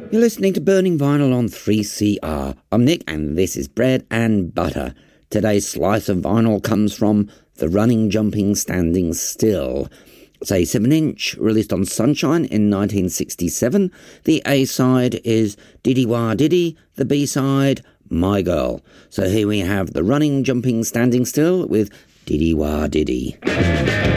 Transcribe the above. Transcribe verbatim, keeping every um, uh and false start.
You're listening to Burning Vinyl on three C R. I'm Nick, and this is Bread and Butter. Today's slice of vinyl comes from The Running, Jumping, Standing Still. It's a seven inch released on Sunshine in nineteen sixty-seven. The A-side is Diddy Wah Diddy, the B-side, My Girl. So here we have The Running, Jumping, Standing Still with Diddy Wah Diddy.